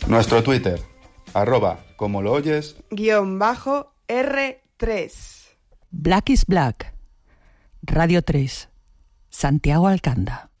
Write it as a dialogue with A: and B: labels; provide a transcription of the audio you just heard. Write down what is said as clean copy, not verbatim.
A: Nuestro Twitter, @como lo oyes,
B: _R3.
C: Black is Black. Radio 3. Santiago Alcanda.